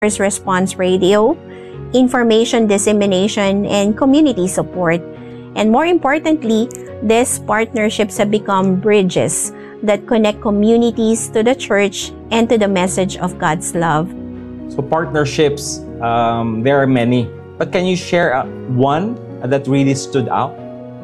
first response radio, information dissemination, and community support. And more importantly, these partnerships have become bridges that connect communities to the church and to the message of God's love. So partnerships, there are many. But can you share one that really stood out?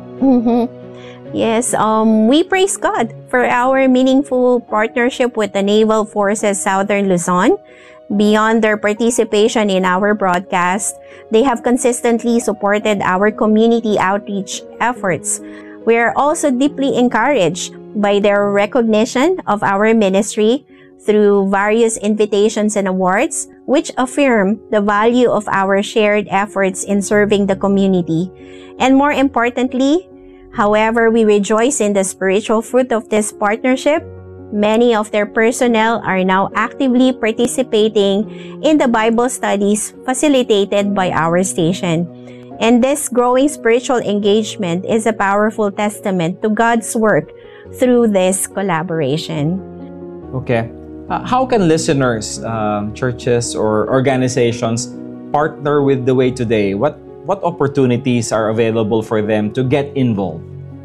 Yes, we praise God for our meaningful partnership with the Naval Forces Southern Luzon. Beyond their participation in our broadcast, they have consistently supported our community outreach efforts. We are also deeply encouraged by their recognition of our ministry through various invitations and awards, which affirm the value of our shared efforts in serving the community. And more importantly, however we rejoice in the spiritual fruit of this partnership, many of their personnel are now actively participating in the Bible studies facilitated by our station. And this growing spiritual engagement is a powerful testament to God's work through this collaboration. Okay. How can listeners, churches, or organizations partner with The Way today? What opportunities are available for them to get involved?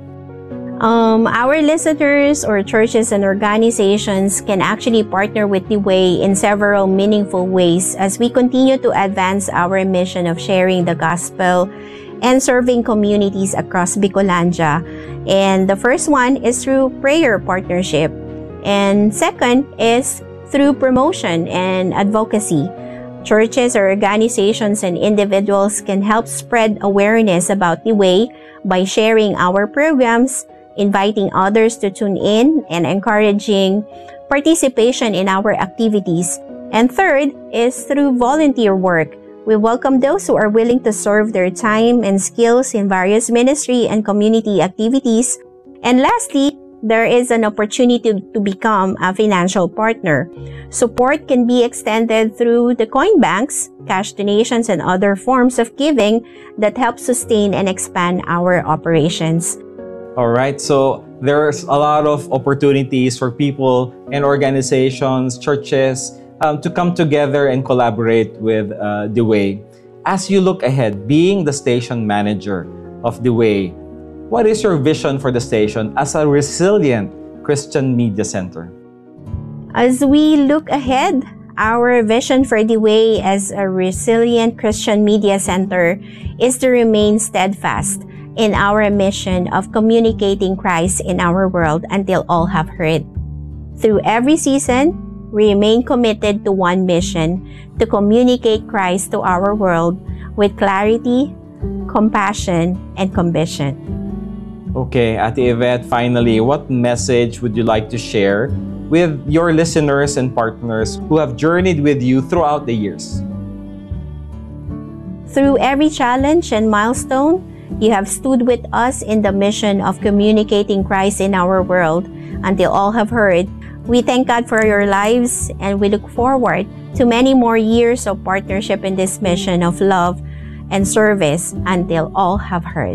Our listeners or churches and organizations can actually partner with The Way in several meaningful ways as we continue to advance our mission of sharing the gospel and serving communities across Bicolandia. And the first one is through prayer partnership. And second is through promotion and advocacy. Churches or organizations and individuals can help spread awareness about The Way by sharing our programs, inviting others to tune in, and encouraging participation in our activities. And third is through volunteer work. We welcome those who are willing to serve their time and skills in various ministry and community activities. And lastly, there is an opportunity to become a financial partner. Support can be extended through the coin banks, cash donations, and other forms of giving that help sustain and expand our operations. All right, so there's a lot of opportunities for people and organizations, churches, to come together and collaborate with The Way. As you look ahead, being the station manager of The Way, what is your vision for the station as a resilient Christian media center? As we look ahead, our vision for The Way as a resilient Christian media center is to remain steadfast in our mission of communicating Christ in our world until all have heard. Through every season, we remain committed to one mission: to communicate Christ to our world with clarity, compassion, and conviction. Okay, Ate Yvette, finally, what message would you like to share with your listeners and partners who have journeyed with you throughout the years? Through every challenge and milestone, you have stood with us in the mission of communicating Christ in our world until all have heard. We thank God for your lives, and we look forward to many more years of partnership in this mission of love and service until all have heard.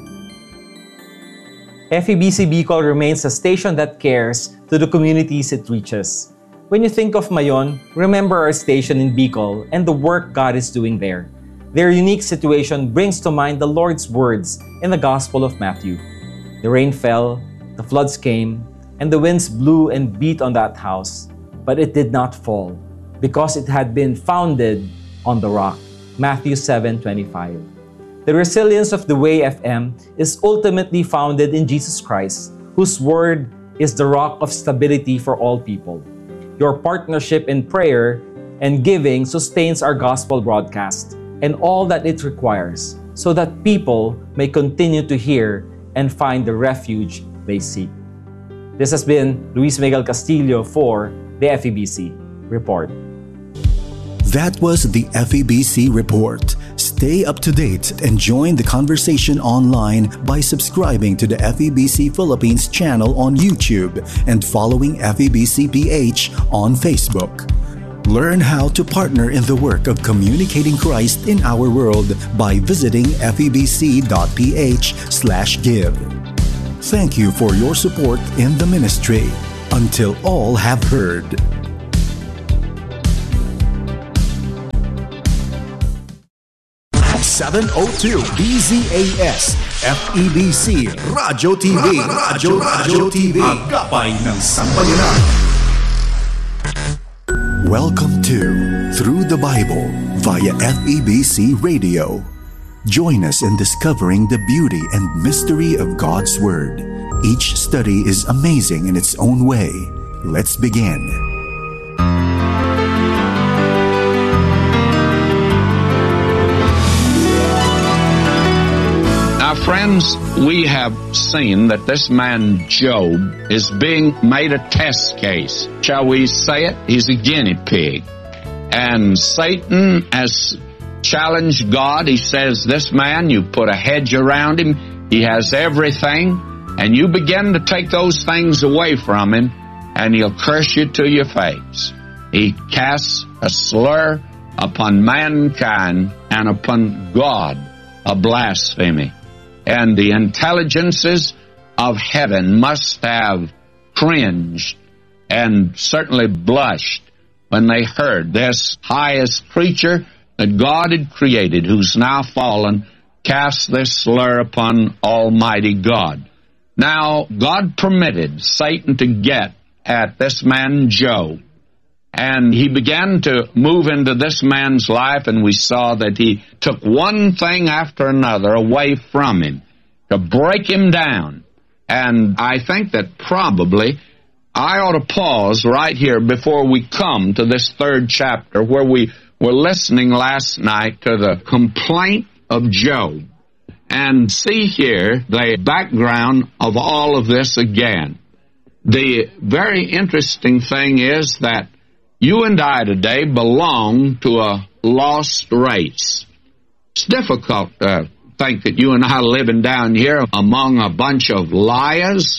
FEBC Bicol remains a station that cares to the communities it reaches. When you think of Mayon, remember our station in Bicol and the work God is doing there. Their unique situation brings to mind the Lord's words in the Gospel of Matthew. The rain fell, the floods came, and the winds blew and beat on that house, but it did not fall, because it had been founded on the rock. Matthew 7:25. The resilience of The Way FM is ultimately founded in Jesus Christ, whose word is the rock of stability for all people. Your partnership in prayer and giving sustains our gospel broadcast and all that it requires, so that people may continue to hear and find the refuge they seek. This has been Luis Miguel Castillo for the FEBC Report. That was the FEBC Report. Stay up to date and join the conversation online by subscribing to the FEBC Philippines channel on YouTube and following FEBC PH on Facebook. Learn how to partner in the work of communicating Christ in our world by visiting febc.ph/give. Thank you for your support in the ministry. Until all have heard. 702 DZAS FEBC Radyo TV. Radyo TV. Agapay ng Sambayanan. Welcome to Through the Bible via FEBC Radio. Join us in discovering the beauty and mystery of God's Word. Each study is amazing in its own way. Let's begin. Now, friends, we have seen that this man Job is being made a test case. Shall we say it? He's a guinea pig. And Satan has challenged God. He says, this man, you put a hedge around him. He has everything. And you begin to take those things away from him, and he'll curse you to your face. He casts a slur upon mankind and upon God, a blasphemy. And the intelligences of heaven must have cringed and certainly blushed when they heard this highest creature that God had created, who's now fallen, cast this slur upon Almighty God. Now, God permitted Satan to get at this man Job, and he began to move into this man's life, and we saw that he took one thing after another away from him to break him down. And I think that probably I ought to pause right here before we come to this third chapter, where we were listening last night to the complaint of Job, and see here the background of all of this again. The very interesting thing is that you and I today belong to a lost race. It's difficult to think that you and I are living down here among a bunch of liars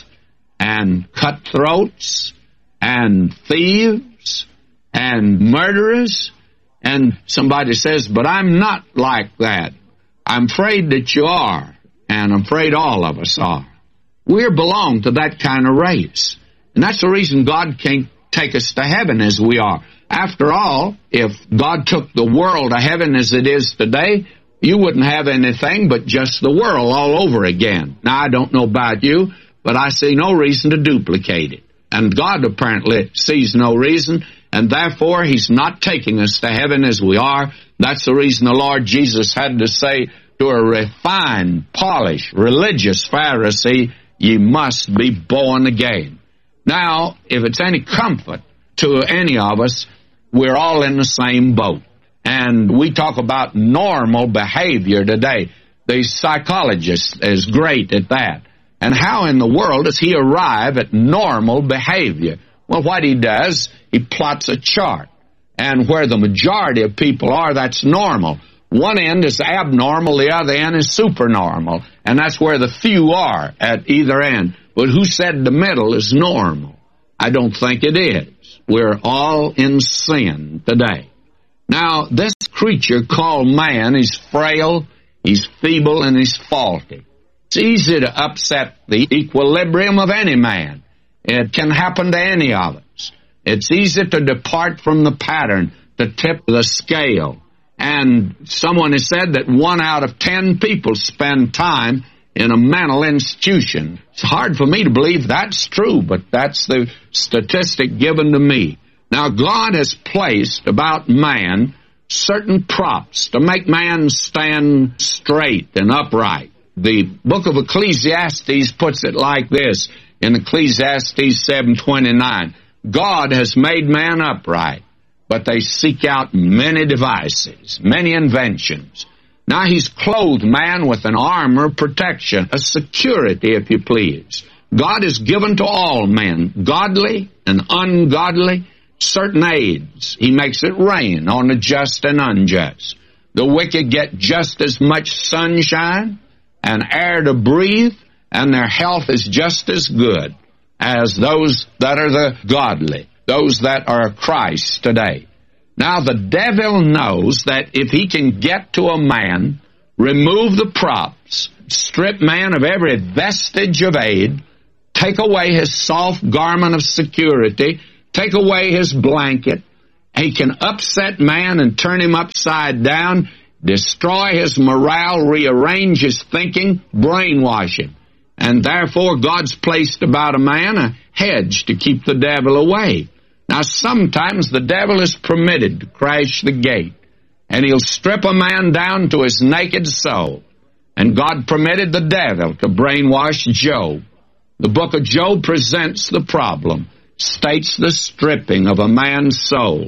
and cutthroats and thieves and murderers. And somebody says, but I'm not like that. I'm afraid that you are, and I'm afraid all of us are. We belong to that kind of race. And that's the reason God can't take us to heaven as we are. After all, if God took the world to heaven as it is today, you wouldn't have anything but just the world all over again. Now, I don't know about you, but I see no reason to duplicate it. And God apparently sees no reason, and therefore He's not taking us to heaven as we are. That's the reason the Lord Jesus had to say to a refined, polished, religious Pharisee, ye must be born again. Now, if it's any comfort to any of us, we're all in the same boat. And we talk about normal behavior today. The psychologist is great at that. And how in the world does he arrive at normal behavior? Well, what he does, he plots a chart. And where the majority of people are, that's normal. One end is abnormal, the other end is supernormal. And that's where the few are at either end. But who said the middle is normal? I don't think it is. We're all in sin today. Now, this creature called man is frail, he's feeble, and he's faulty. It's easy to upset the equilibrium of any man. It can happen to any of us. It's easy to depart from the pattern, to tip the scale. And someone has said that 1 out of 10 people spend time in a mental institution. It's hard for me to believe that's true, but that's the statistic given to me. Now, God has placed about man certain props to make man stand straight and upright. The book of Ecclesiastes puts it like this in Ecclesiastes 7:29. God has made man upright, but they seek out many devices, many inventions. Now He's clothed man with an armor of protection, a security, if you please. God has given to all men, godly and ungodly, certain aids. He makes it rain on the just and unjust. The wicked get just as much sunshine and air to breathe, and their health is just as good as those that are the godly, those that are Christ today. Now, the devil knows that if he can get to a man, remove the props, strip man of every vestige of aid, take away his soft garment of security, take away his blanket, he can upset man and turn him upside down destroy his morale, rearrange his thinking, brainwash him. And therefore God's placed about a man a hedge to keep the devil away. Now sometimes the devil is permitted to crash the gate, and he'll strip a man down to his naked soul. And God permitted the devil to brainwash Job. The book of Job presents the problem, states the stripping of a man's soul,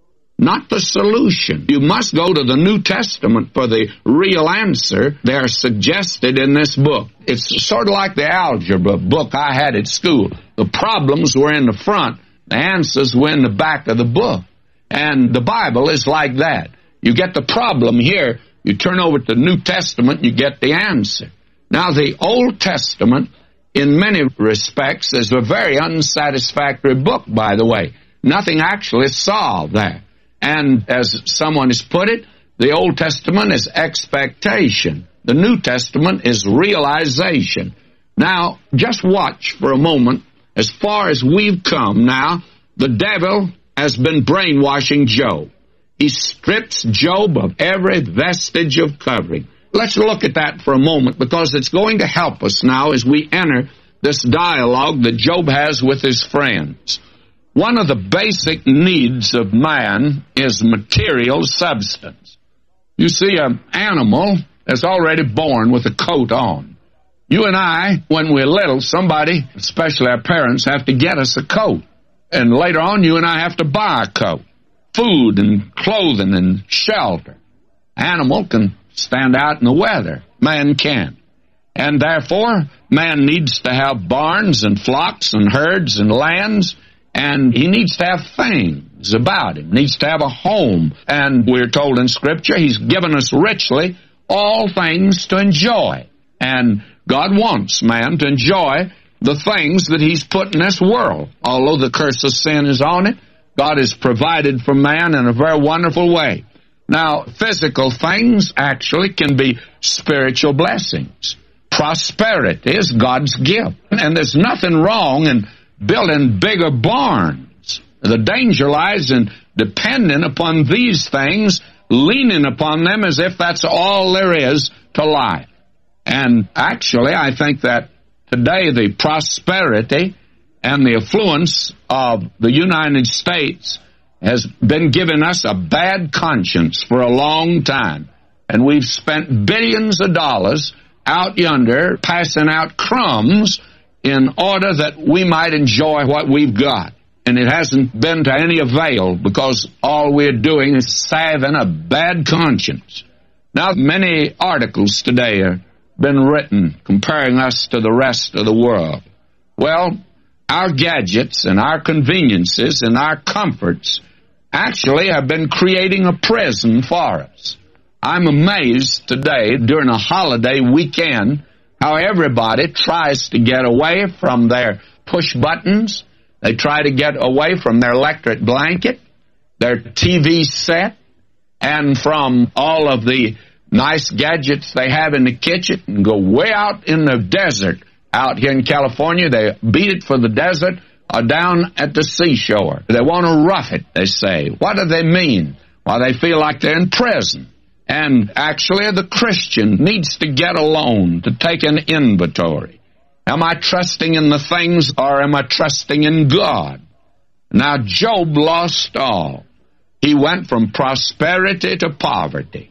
not the solution. You must go to the New Testament for the real answer. They're suggested in this book. It's sort of like the algebra book I had at school. The problems were in the front, the answers were in the back of the book. And the Bible is like that. You get the problem here, you turn over to the New Testament, you get the answer. Now, the Old Testament, in many respects, is a very unsatisfactory book, by the way. Nothing actually is solved there. And as someone has put it, the Old Testament is expectation. The New Testament is realization. Now, just watch for a moment. As far as we've come now, the devil has been brainwashing Job. He strips Job of every vestige of covering. Let's look at that for a moment, because it's going to help us now as we enter this dialogue that Job has with his friends. One of the basic needs of man is material substance. You see, an animal is already born with a coat on. You and I, when we're little, somebody, especially our parents, have to get us a coat. And later on, you and I have to buy a coat. Food and clothing and shelter. Animal can stand out in the weather. Man can't. And therefore, man needs to have barns and flocks and herds and lands, and he needs to have things about him. Needs to have a home. And we're told in Scripture, he's given us richly all things to enjoy. And God wants man to enjoy the things that he's put in this world. Although the curse of sin is on it, God has provided for man in a very wonderful way. Now, physical things actually can be spiritual blessings. Prosperity is God's gift. And there's nothing wrong in building bigger barns. The danger lies in depending upon these things, leaning upon them as if that's all there is to life. And actually, I think that today the prosperity and the affluence of the United States has been giving us a bad conscience for a long time. And we've spent billions of dollars out yonder passing out crumbs in order that we might enjoy what we've got. And it hasn't been to any avail, because all we're doing is salving a bad conscience. Now, many articles today have been written comparing us to the rest of the world. Well, our gadgets and our conveniences and our comforts actually have been creating a prison for us. I'm amazed today, during a holiday weekend, how everybody tries to get away from their push buttons. They try to get away from their electric blanket, their TV set, and from all of the nice gadgets they have in the kitchen, and go way out in the desert. Out here in California, they beat it for the desert, or down at the seashore. They want to rough it, they say. What do they mean? Well, they feel like they're in prison. And actually, the Christian needs to get alone to take an inventory. Am I trusting in the things, or am I trusting in God? Now, Job lost all. He went from prosperity to poverty.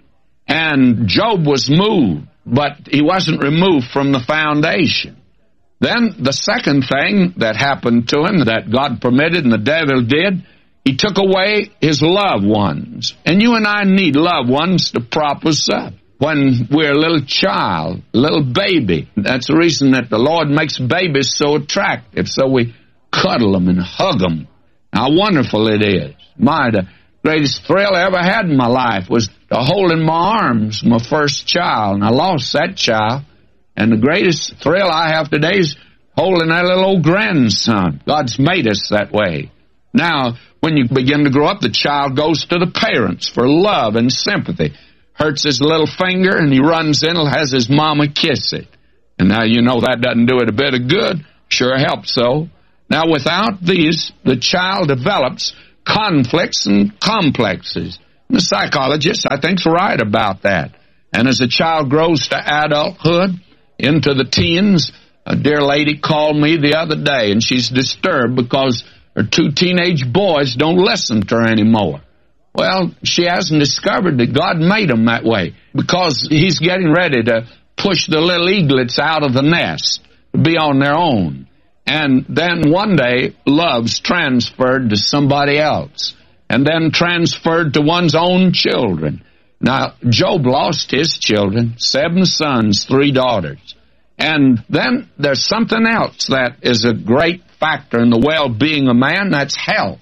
And Job was moved, but he wasn't removed from the foundation. Then the second thing that happened to him that God permitted and the devil did, he took away his loved ones. And you and I need loved ones to prop us up. When we're a little child, a little baby, that's the reason that the Lord makes babies so attractive, so we cuddle them and hug them. How wonderful it is. The greatest thrill I ever had in my life was to hold in my arms my first child, and I lost that child. And the greatest thrill I have today is holding that little old grandson. God's made us that way. Now, when you begin to grow up, the child goes to the parents for love and sympathy. Hurts his little finger, and he runs in and has his mama kiss it. And now you know that doesn't do it a bit of good. Sure helps, though. Now, without these, the child develops conflicts and complexes. The psychologist, I think, is right about that. And as a child grows to adulthood, into the teens, a dear lady called me the other day, and she's disturbed because her 2 teenage boys don't listen to her anymore. Well, she hasn't discovered that God made them that way, because he's getting ready to push the little eaglets out of the nest to be on their own. And then one day, love's transferred to somebody else, and then transferred to one's own children. Now, Job lost his children, 7 sons, 3 daughters. And then there's something else that is a great factor in the well-being of man, that's health.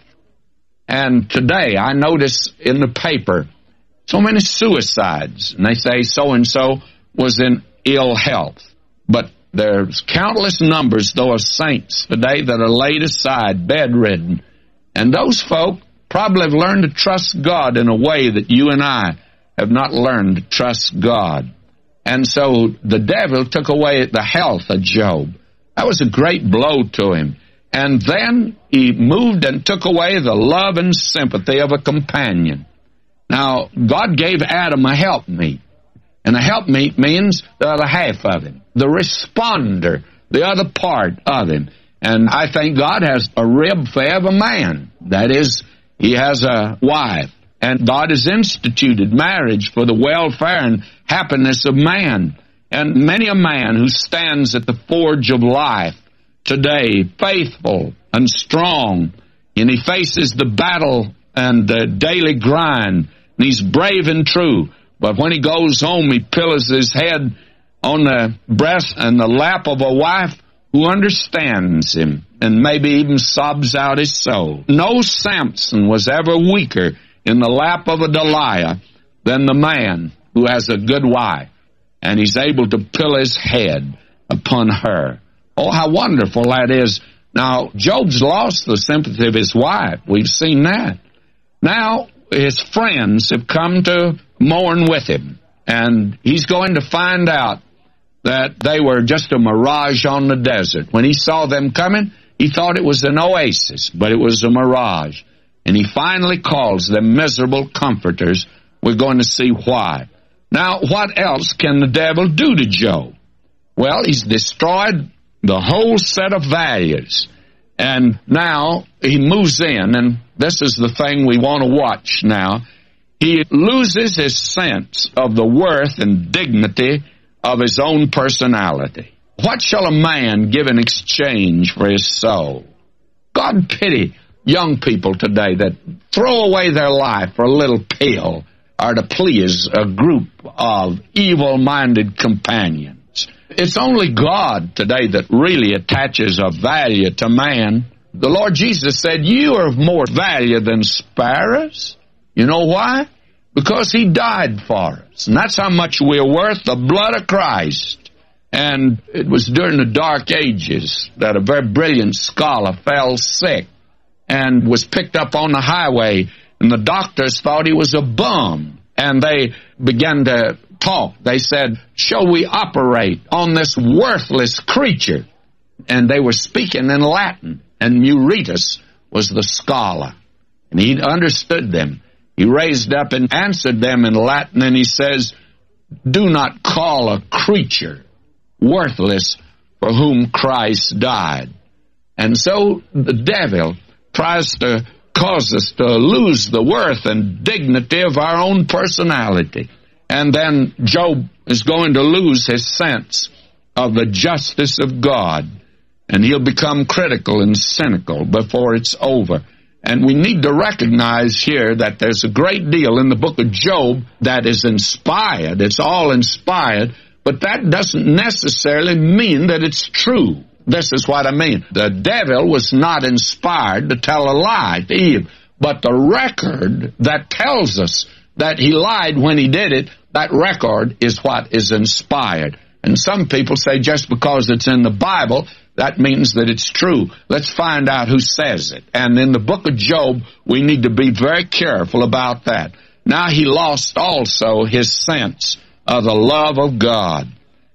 And today I notice in the paper so many suicides, and they say so-and-so was in ill health. But there's countless numbers, though, of saints today that are laid aside, bedridden. And those folk probably have learned to trust God in a way that you and I have not learned to trust God. And so the devil took away the health of Job. That was a great blow to him. And then he moved and took away the love and sympathy of a companion. Now, God gave Adam a helpmeet. And a helpmeet means the other half of him, the responder, the other part of him. And I think God has a rib for every man. That is, he has a wife. And God has instituted marriage for the welfare and happiness of man. And many a man who stands at the forge of life today, faithful and strong, and he faces the battle and the daily grind, and he's brave and true. But when he goes home, he pillows his head on the breast and the lap of a wife who understands him and maybe even sobs out his soul. No Samson was ever weaker in the lap of a Delilah than the man who has a good wife, and he's able to pillow his head upon her. Oh, how wonderful that is. Now, Job's lost the sympathy of his wife. We've seen that. Now, his friends have come to mourn with him, and he's going to find out that they were just a mirage on the desert. When he saw them coming, he thought it was an oasis, but it was a mirage. And he finally calls them miserable comforters. We're going to see why. Now, what else can the devil do to Job? Well, he's destroyed the whole set of values. And now he moves in, and this is the thing we want to watch now. He loses his sense of the worth and dignity of his own personality. What shall a man give in exchange for his soul? God pity young people today that throw away their life for a little pill or to please a group of evil-minded companions. It's only God today that really attaches a value to man. The Lord Jesus said, "You are of more value than sparrows." You know why? Because he died for us. And that's how much we're worth, the blood of Christ. And it was during the Dark Ages that a very brilliant scholar fell sick and was picked up on the highway, and the doctors thought he was a bum. And they began to talk. They said, "Shall we operate on this worthless creature?" And they were speaking in Latin, and Eurytus was the scholar, and he understood them. He raised up and answered them in Latin, and he says, "Do not call a creature worthless for whom Christ died." And so the devil tries to cause us to lose the worth and dignity of our own personality. And then Job is going to lose his sense of the justice of God, and he'll become critical and cynical before it's over. And we need to recognize here that there's a great deal in the book of Job that is inspired. It's all inspired, but that doesn't necessarily mean that it's true. This is what I mean. The devil was not inspired to tell a lie to Eve, but the record that tells us that he lied when he did it, that record is what is inspired. And some people say just because it's in the Bible, that means that it's true. Let's find out who says it. And in the book of Job, we need to be very careful about that. Now he lost also his sense of the love of God.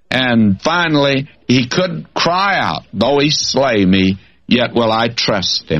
And finally, he could cry out, "Though he slay me, yet will I trust him."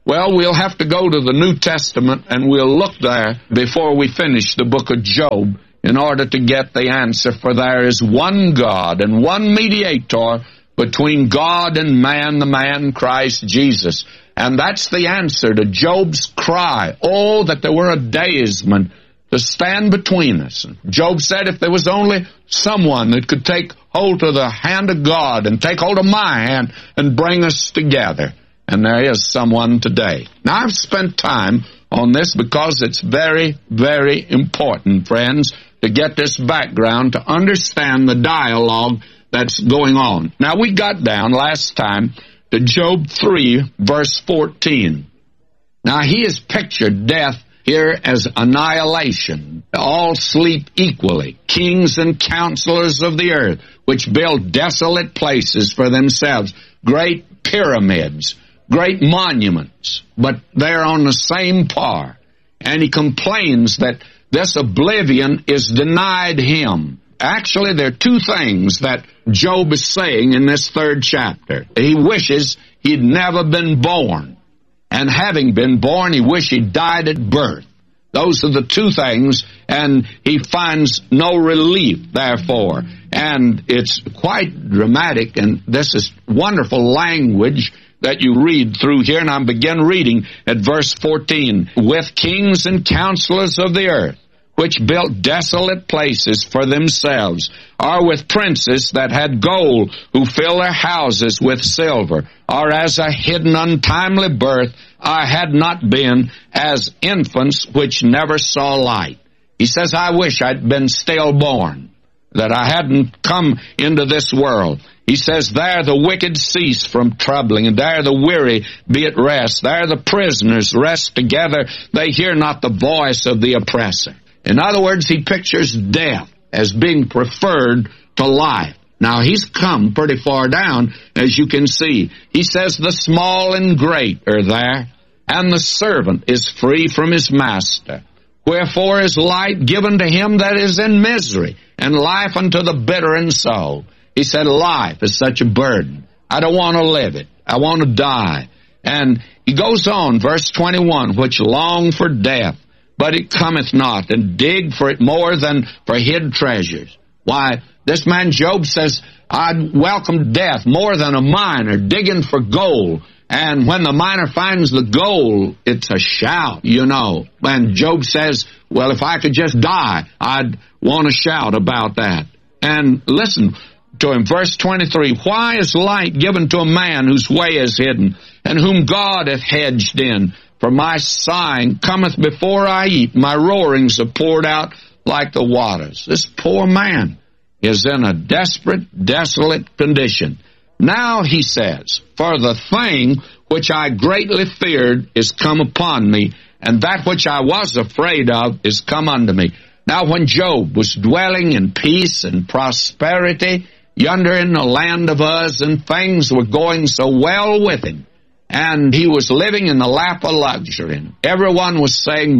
Well, we'll have to go to the New Testament and we'll look there before we finish the book of Job in order to get the answer. For there is one God and one mediator between God and man, the man Christ Jesus. And that's the answer to Job's cry. Oh, that there were a daysman to stand between us. Job said if there was only someone that could take hold of the hand of God and take hold of my hand and bring us together. And there is someone today. Now, I've spent time on this because it's very, very important, friends, to get this background, to understand the dialogue that's going on. Now, we got down last time to Job 3, verse 14. Now, he has pictured death here as annihilation. All sleep equally. Kings and counselors of the earth, which build desolate places for themselves, great pyramids, great monuments, but they're on the same par. And he complains that this oblivion is denied him. Actually, there are two things that Job is saying in this third chapter. He wishes he'd never been born. And having been born, he wished he died at birth. Those are the two things, and he finds no relief, therefore. And it's quite dramatic, and this is wonderful language that you read through here, and I begin reading at verse 14. With kings and counselors of the earth, which built desolate places for themselves, or with princes that had gold, who fill their houses with silver, or as a hidden untimely birth, I had not been, as infants which never saw light. He says, I wish I'd been stillborn, that I hadn't come into this world. He says, there the wicked cease from troubling, and there the weary be at rest. There the prisoners rest together. They hear not the voice of the oppressor. In other words, he pictures death as being preferred to life. Now, he's come pretty far down, as you can see. He says, the small and great are there, and the servant is free from his master. Wherefore is light given to him that is in misery, and life unto the bitter in soul. He said, life is such a burden. I don't want to live it. I want to die. And he goes on, verse 21, which long for death, but it cometh not, and dig for it more than for hid treasures. Why, this man Job says, I'd welcome death more than a miner digging for gold. And when the miner finds the gold, it's a shout, you know. And Job says, well, if I could just die, I'd want to shout about that. And listen to him, verse 23, why is light given to a man whose way is hidden, and whom God hath hedged in? For my sighing cometh before I eat, my roarings are poured out like the waters. This poor man is in a desperate, desolate condition. Now he says, for the thing which I greatly feared is come upon me, and that which I was afraid of is come unto me. Now when Job was dwelling in peace and prosperity, yonder in the land of Uz, and things were going so well with him, and he was living in the lap of luxury, and everyone was saying,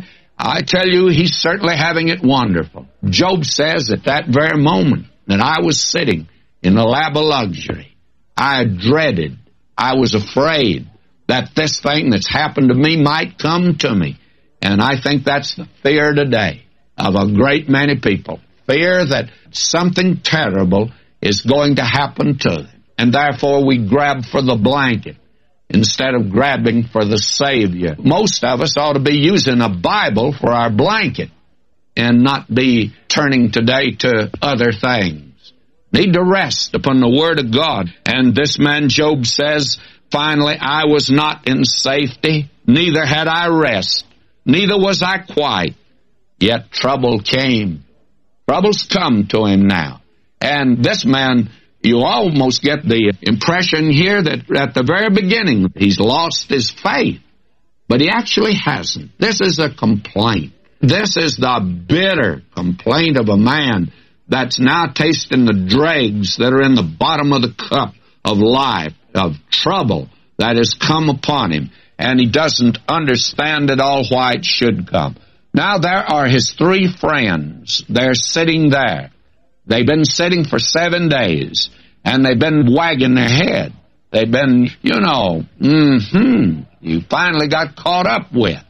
I tell you, he's certainly having it wonderful. Job says at that very moment that I was sitting in the lap of luxury, I dreaded, I was afraid that this thing that's happened to me might come to me. And I think that's the fear today of a great many people. Fear that something terrible is going to happen to them. And therefore we grab for the blanket instead of grabbing for the Savior. Most of us ought to be using a Bible for our blanket and not be turning today to other things. Need to rest upon the Word of God. And this man Job says, finally, I was not in safety, neither had I rest, neither was I quiet. Yet trouble came. Troubles come to him now. And this man, you almost get the impression here that at the very beginning he's lost his faith. But he actually hasn't. This is a complaint. This is the bitter complaint of a man that's now tasting the dregs that are in the bottom of the cup of life, of trouble that has come upon him. And he doesn't understand at all why it should come. Now there are his three friends. They're sitting there. They've been sitting for 7 days, and they've been wagging their head. They've been, You finally got caught up with.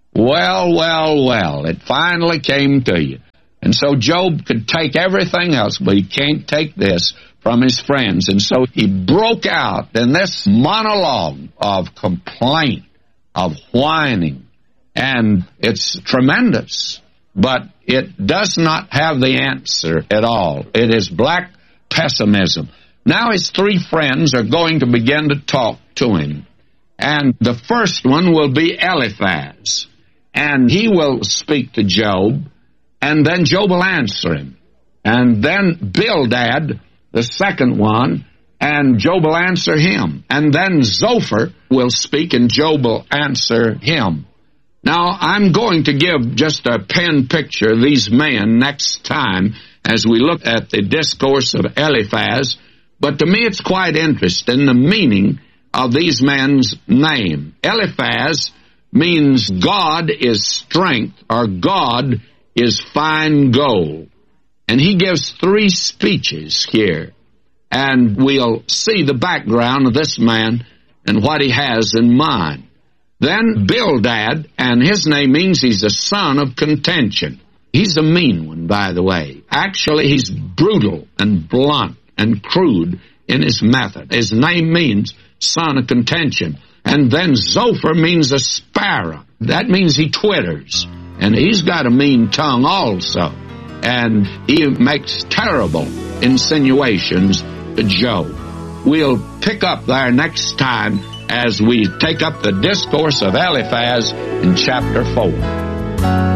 Well, it finally came to you. And so Job could take everything else, but he can't take this from his friends. And so he broke out in this monologue of complaint, of whining. And it's tremendous, but it does not have the answer at all. It is black pessimism. Now his three friends are going to begin to talk to him. And the first one will be Eliphaz. And he will speak to Job, and then Job will answer him. And then Bildad, the second one, and Job will answer him. And then Zophar will speak, and Job will answer him. Now, I'm going to give just a pen picture of these men next time as we look at the discourse of Eliphaz. But to me, it's quite interesting, the meaning of these men's name. Eliphaz means God is strength, or God is fine gold. And he gives three speeches here. And we'll see the background of this man and what he has in mind. Then Bildad, and his name means he's a son of contention. He's a mean one, by the way. Actually, he's brutal and blunt and crude in his method. His name means son of contention. And then Zophar means a sparrow. That means he twitters. And he's got a mean tongue also. And he makes terrible insinuations to Job. We'll pick up there next time as we take up the discourse of Eliphaz in chapter 4.